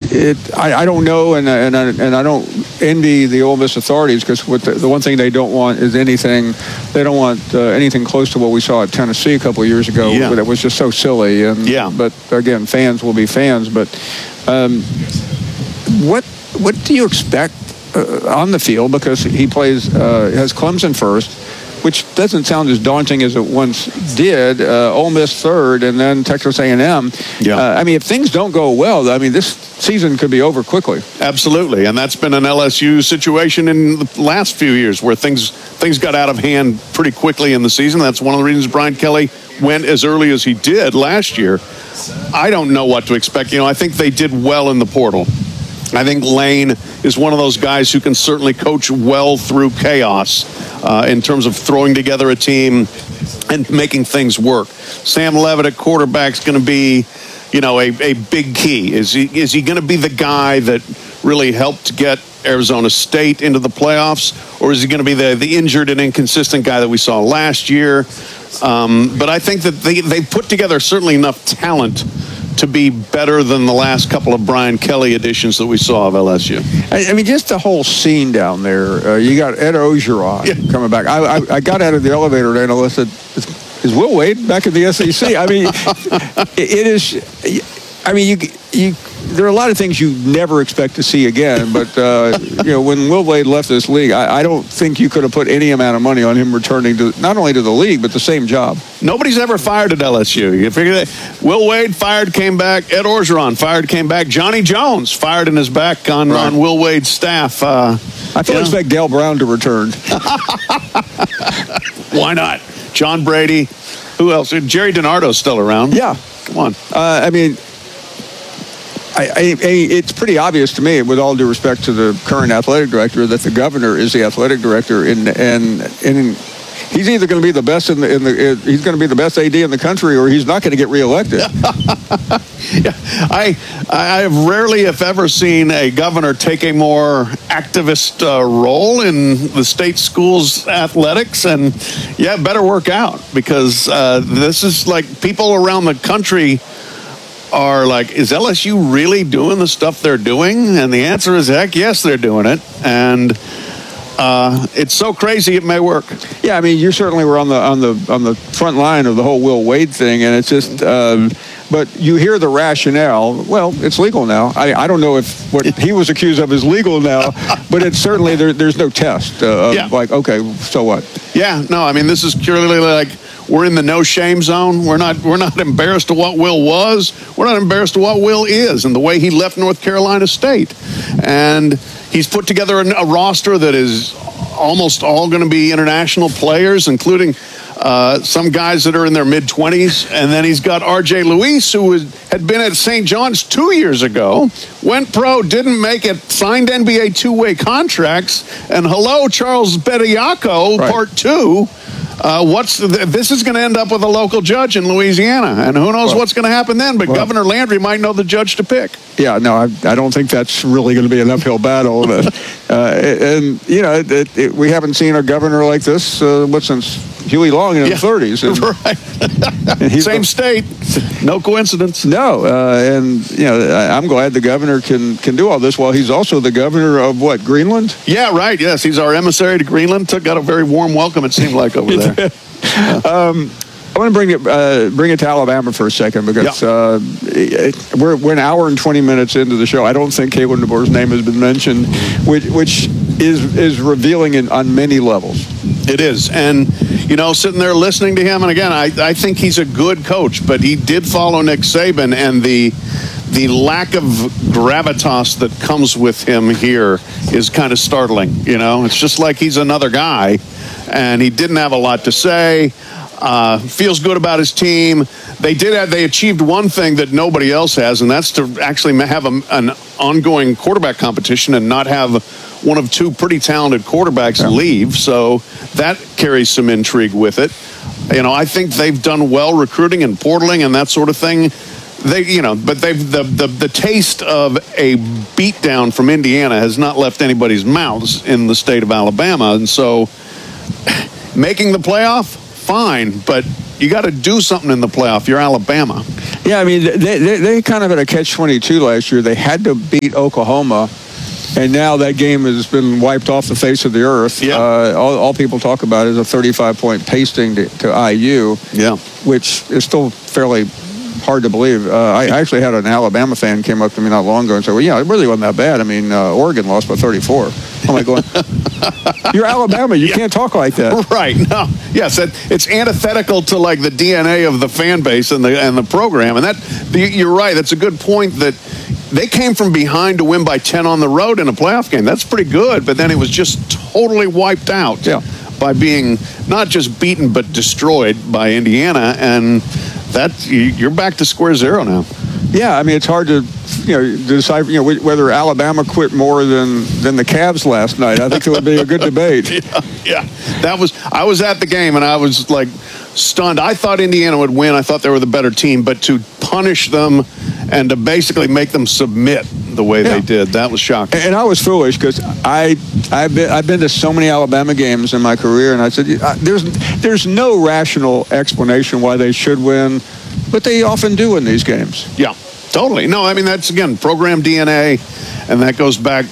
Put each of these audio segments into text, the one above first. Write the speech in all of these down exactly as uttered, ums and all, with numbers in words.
it, I, I don't know, and and I, and I don't envy the Ole Miss authorities, because what the, the one thing they don't want is anything. They don't want uh, anything close to what we saw at Tennessee a couple of years ago. Yeah. That was just so silly. And yeah. But again, fans will be fans. But um, what what do you expect uh, on the field? Because he plays uh, has Clemson first, which doesn't sound as daunting as it once did. Uh, Ole Miss third, and then Texas A and M. Yeah. Uh, I mean, if things don't go well, I mean, this season could be over quickly. Absolutely, and that's been an L S U situation in the last few years where things things got out of hand pretty quickly in the season. That's one of the reasons Brian Kelly went as early as he did last year. I don't know what to expect. You know, I think they did well in the portal. I think Lane is one of those guys who can certainly coach well through chaos uh, in terms of throwing together a team and making things work. Sam Levitt at quarterback is going to be, you know, a, a big key. Is he is he going to be the guy that really helped get Arizona State into the playoffs, or is he going to be the, the injured and inconsistent guy that we saw last year? Um, but I think that they, they put together certainly enough talent to be better than the last couple of Brian Kelly editions that we saw of L S U. I, I mean, just the whole scene down there. Uh, you got Ed Ogeron yeah. coming back. I, I, I got out of the elevator today and I said, is, is Will Wade back in the S E C? I mean, it, it is, I mean, you, you, there are a lot of things you never expect to see again, but, uh, you know, when Will Wade left this league, I, I don't think you could have put any amount of money on him returning to not only to the league, but the same job. Nobody's ever fired at L S U. You figure that Will Wade fired, came back. Ed Orgeron fired, came back. Johnny Jones fired and is back on, right. on Will Wade's staff. Uh, I fully expect Dale Brown to return. Why not? John Brady. Who else? Jerry DiNardo's still around. Yeah. Come on. Uh, I mean, I, I, I, it's pretty obvious to me, with all due respect to the current athletic director, that the governor is the athletic director, in, and and he's either going to be the best in the, in the he's going to be the best A D in the country, or he's not going to get reelected. yeah, I I have rarely, if ever, seen a governor take a more activist uh, role in the state schools athletics, and yeah, it better work out, because uh, this is like people around the country are like, is L S U really doing the stuff they're doing? And the answer is, heck yes, they're doing it. And uh, it's so crazy it may work. Yeah, I mean, you certainly were on the on the on the front line of the whole Will Wade thing, and it's just. Um, but you hear the rationale. Well, it's legal now. I, I don't know if what he was accused of is legal now, but it's certainly there, there's no test uh, of yeah. like, okay, so what? Yeah, no, I mean, this is purely like, we're in the no shame zone. We're not we're not embarrassed of what Will was. We're not embarrassed of what Will is and the way he left North Carolina State. And he's put together a, a roster that is almost all going to be international players, including uh, some guys that are in their mid-twenties. And then he's got R J Luis, who was, had been at Saint John's two years ago, went pro, didn't make it, signed N B A two-way contracts. And hello, Charles Bediako, right. part two. Uh, what's the, this is going to end up with a local judge in Louisiana, and who knows well, what's going to happen then? But well, Governor Landry might know the judge to pick. Yeah, no, I, I don't think that's really going to be an uphill battle. But, uh, and you know, it, it, we haven't seen a governor like this uh, what since Huey Long in yeah, his thirties. And, right. and Same a, state, no coincidence. No, uh, and you know, I, I'm glad the governor can can do all this while he's also the governor of what, Greenland? Yeah, right. Yes, he's our emissary to Greenland. Took got a very warm welcome, it seemed like, over there. Yeah. Um, I want to bring it uh, bring it to Alabama for a second, because yeah. uh, it, we're we're an hour and twenty minutes into the show. I don't think Kalen DeBoer's name has been mentioned, which which is is revealing in, on many levels. It is, and you know, sitting there listening to him, and again, I I think he's a good coach, but he did follow Nick Saban, and the the lack of gravitas that comes with him here is kind of startling. You know, it's just like he's another guy. And he didn't have a lot to say. Uh, feels good about his team. They did have, they achieved one thing that nobody else has, and that's to actually have a, an ongoing quarterback competition and not have one of two pretty talented quarterbacks yeah. leave. So that carries some intrigue with it. You know, I think they've done well recruiting and portaling and that sort of thing. They, you know, but they've the, the the taste of a beatdown from Indiana has not left anybody's mouths in the state of Alabama, and so. Making the playoff, fine, but You got to do something in the playoff. You're Alabama. Yeah, I mean, they, they, they kind of had a catch twenty-two last year. They had to beat Oklahoma, and now that game has been wiped off the face of the earth. Yeah. Uh, all, all people talk about is a thirty-five point pasting to, to I U, Yeah. which is still fairly hard to believe. Uh, I actually had an Alabama fan came up to me not long ago and said, well, yeah, it really wasn't that bad. I mean, uh, Oregon lost by thirty-four. I'm like going, you're Alabama. You yeah. can't talk like that. Right. No. Yes, it, it's antithetical to like the D N A of the fan base and the and the program. And that you're right. That's a good point that they came from behind to win by ten on the road in a playoff game. That's pretty good. But then it was just totally wiped out yeah. by being not just beaten but destroyed by Indiana. And that you're back to square zero now. Yeah, I mean, it's hard to, you know, decide, you know, whether Alabama quit more than, than the Cavs last night. I think it would be a good debate. yeah, yeah, that was, I was at the game and I was like stunned. I thought Indiana would win. I thought they were the better team, but to punish them and to basically make them submit the way yeah. they did, that was shocking. And I was foolish because I, I've been, I've been to so many Alabama games in my career, and I said, there's, there's no rational explanation why they should win. But they often do in these games. Yeah, totally. No, I mean, that's, again, program D N A, and that goes back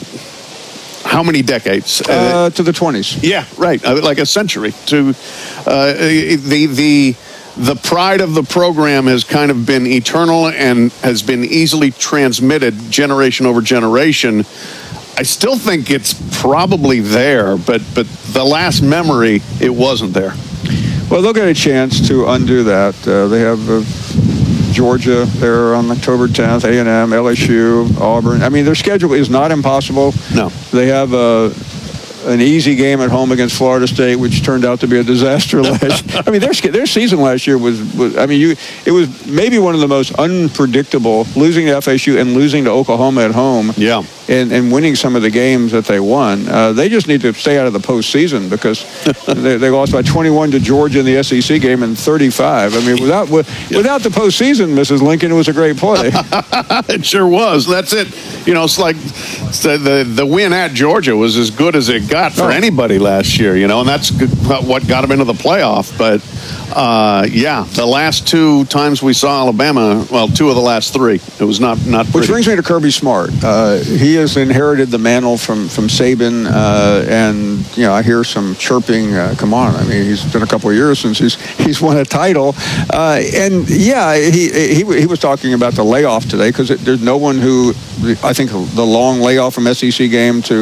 how many decades? Uh, to the twenties. Yeah, right. Like a century. To uh, the the the pride of the program has kind of been eternal and has been easily transmitted generation over generation. I still think it's probably there, but but the last memory, it wasn't there. Well, they'll get a chance to undo that. Uh, they have uh, Georgia there on October tenth, A and M, L S U, Auburn. I mean, their schedule is not impossible. No. They have uh, an easy game at home against Florida State, which turned out to be a disaster last year. I mean, their their season last year was, was, I mean, you it was maybe one of the most unpredictable, losing to F S U and losing to Oklahoma at home. Yeah. And, and winning some of the games that they won. Uh, they just need to stay out of the postseason because they, they lost by twenty-one to Georgia in the S E C game and thirty-five. I mean, without with, yeah. without the postseason, Missus Lincoln, it was a great play. It sure was. That's it. You know, it's like the the win at Georgia was as good as it got for oh. anybody last year, you know, and that's what got them into the playoff. But, uh, yeah, the last two times we saw Alabama, well, two of the last three, it was not, not pretty. Which brings me to Kirby Smart. Uh, he has inherited the mantle from, from Saban, uh, and, you know, I hear some chirping. Uh, come on. I mean, he's been a couple of years since he's he's won a title. Uh, and, yeah, he, he he was talking about the layoff today because there's no one who, I think the long layoff from S E C game to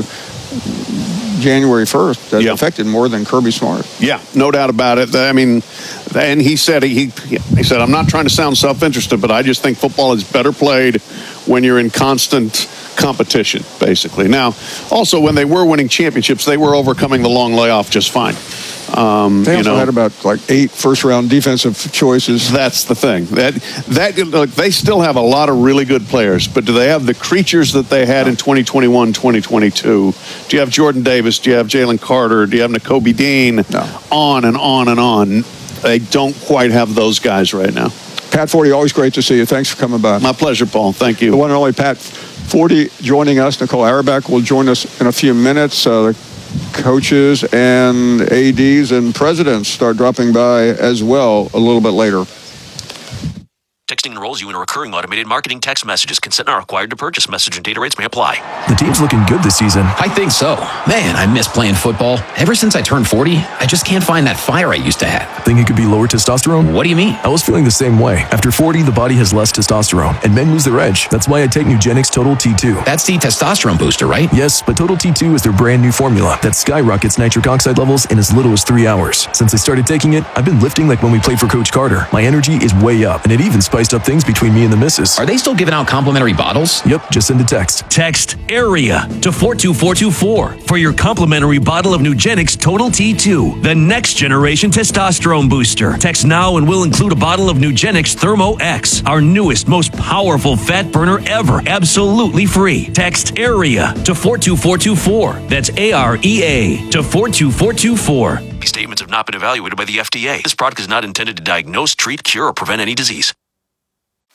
January first that yep. affected more than Kirby Smart. Yeah, no doubt about it. I mean, and he said he he said I'm not trying to sound self-interested, but I just think football is better played when you're in constant competition, basically. Now, also when they were winning championships, they were overcoming the long layoff just fine. Um, they also you know, had about like eight first-round defensive choices. That's the thing. That that look, they still have a lot of really good players, but do they have the creatures that they had no. in twenty twenty-one, twenty twenty-two? Do you have Jordan Davis? Do you have Jalen Carter? Do you have Nakobe Dean? No. On and on and on. They don't quite have those guys right now. Pat Forty, always great to see you. Thanks for coming by. My pleasure, Paul. Thank you. The one and only Pat Forty joining us. Nicole Auerbach will join us in a few minutes. Uh, the coaches and A Ds and presidents start dropping by as well a little bit later. Texting enrolls you in a recurring automated marketing text messages. Consent not required to purchase. Message and data rates may apply. The team's looking good this season. I think so. Man, I miss playing football. Ever since I turned forty, I just can't find that fire I used to have. Think it could be lower testosterone? What do you mean? I was feeling the same way. After forty, the body has less testosterone, and men lose their edge. That's why I take Nugenix Total T two. That's the testosterone booster, right? Yes, but Total T two is their brand new formula that skyrockets nitric oxide levels in as little as three hours. Since I started taking it, I've been lifting like when we played for Coach Carter. My energy is way up, and it even spiced up things between me and the missus. Are they still giving out complimentary bottles? Yep, just send a text. Text AREA to four two four two four for your complimentary bottle of Nugenix Total T two, the next generation testosterone booster. Text now and we'll include a bottle of Nugenix Thermo X, our newest, most powerful fat burner ever, absolutely free. Text AREA to four two four two four. That's A R E A to four two four two four. These statements have not been evaluated by the F D A. This product is not intended to diagnose, treat, cure, or prevent any disease.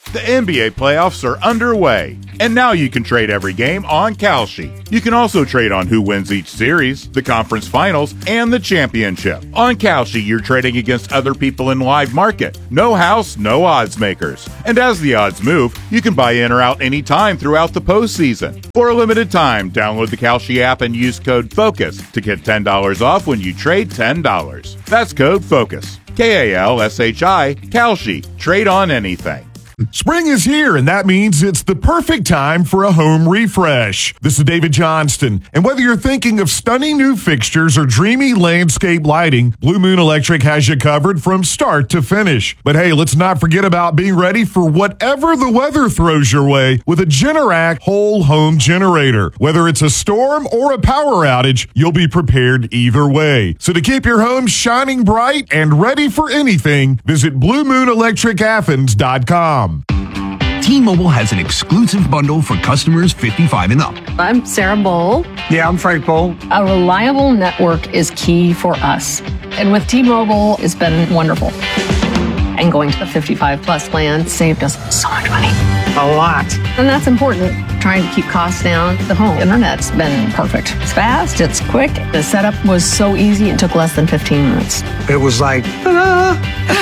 The N B A playoffs are underway, and now you can trade every game on Kalshi. You can also trade on who wins each series, the conference finals, and the championship. On Kalshi, you're trading against other people in live market. No house, no odds makers. And as the odds move, you can buy in or out anytime throughout the postseason. For a limited time, download the Kalshi app and use code FOCUS to get ten dollars off when you trade ten dollars. That's code FOCUS. K A L S H I, Kalshi. Trade on anything. Spring is here, and that means it's the perfect time for a home refresh. This is David Johnston, and whether you're thinking of stunning new fixtures or dreamy landscape lighting, Blue Moon Electric has you covered from start to finish. But hey, let's not forget about being ready for whatever the weather throws your way with a Generac whole home generator. Whether it's a storm or a power outage, you'll be prepared either way. So to keep your home shining bright and ready for anything, visit blue moon electric athens dot com. T-Mobile has an exclusive bundle for customers fifty-five and up. I'm Sarah Bowl. Yeah, I'm Frank Bowl. A reliable network is key for us. And with T-Mobile, it's been wonderful. And going to the fifty-five plus plan saved us so much money. A lot. And that's important. Trying to keep costs down. The home internet's been perfect. It's fast, it's quick. The setup was so easy, it took less than fifteen minutes. It was like, ta-da!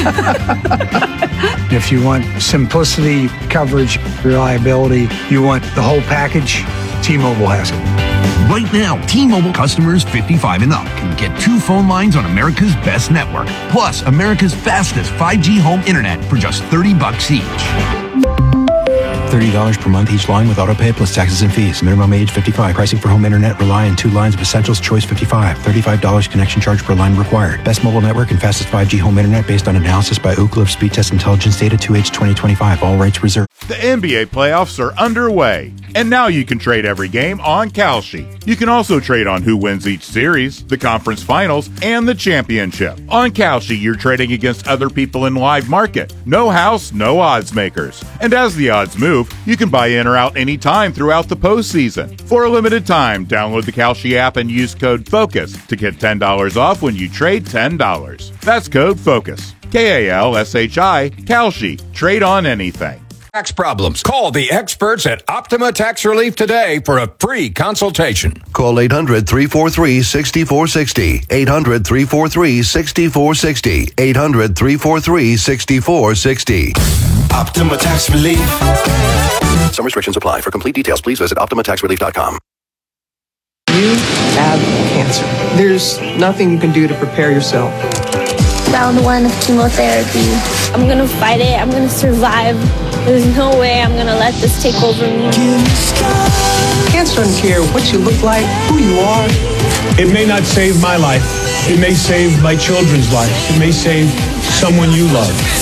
If you want simplicity, coverage, reliability, you want the whole package, T-Mobile has it. Right now, T-Mobile customers fifty-five and up can get two phone lines on America's best network, plus America's fastest five G home internet for just thirty bucks each. thirty dollars per month each line with autopay plus taxes and fees. Minimum age fifty-five. Pricing for home internet rely on two lines of Essentials Choice fifty-five. thirty-five dollars connection charge per line required. Best mobile network and fastest five G home internet based on analysis by Ookla of Speed Test Intelligence data two H twenty twenty-five. All rights reserved. The N B A playoffs are underway, and now you can trade every game on Kalshi. You can also trade on who wins each series, the conference finals, and the championship. On Kalshi, you're trading against other people in live market. No house, no odds makers. And as the odds move, you can buy in or out anytime throughout the postseason. For a limited time, download the Kalshi app and use code FOCUS to get ten dollars off when you trade ten dollars. That's code FOCUS. K A L S H I, Kalshi. Trade on anything. Tax problems. Call the experts at Optima Tax Relief today for a free consultation. Call eight hundred, three four three, six four six zero. eight hundred, three four three, six four six zero. eight hundred, three four three, six four six zero. Optima Tax Relief. Some restrictions apply. For complete details, please visit optima tax relief dot com. You have cancer. There's nothing you can do to prepare yourself. Round one of chemotherapy. I'm gonna fight it. I'm gonna survive. There's no way I'm gonna let this take over me. Cancer doesn't care what you look like, who you are. It may not save my life. It may save my children's lives. It may save someone you love.